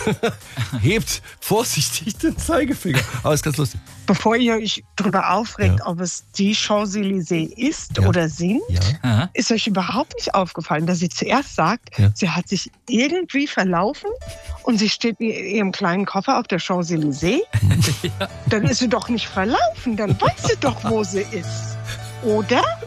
hebt vorsichtig den Zeigefinger. Aber ist ganz lustig. Bevor ihr euch darüber aufregt, ob es die Champs-Élysées ist oder sind, ist euch überhaupt nicht aufgefallen, dass sie zuerst sagt, sie hat sich irgendwie verlaufen und sie steht mit ihrem kleinen Koffer auf der Champs-Élysées. Dann ist sie doch nicht verlaufen, dann weiß sie doch, wo sie ist. Oder?